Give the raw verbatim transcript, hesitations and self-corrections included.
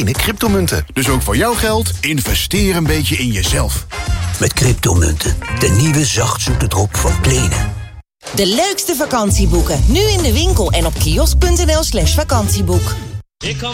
kleine cryptomunten. Dus ook voor jouw geld, investeer een beetje in jezelf. Met cryptomunten, de nieuwe zachtzoete drop van Plenen. De leukste vakantieboeken, nu in de winkel en op kiosk punt n l slash vakantieboek.